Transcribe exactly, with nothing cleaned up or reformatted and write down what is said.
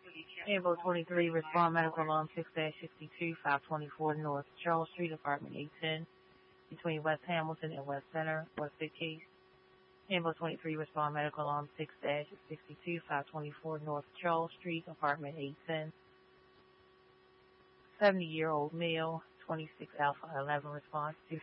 Ambo twenty-three, respond medical alarm six sixty-two, five twenty-four North Charles Street, apartment eight ten, between West Hamilton and West Center. What's the case? Ambo twenty-three, respond medical alarm six sixty-two, five twenty-four North Charles Street, apartment eight ten. seventy-year-old male, twenty-six Alpha eleven response to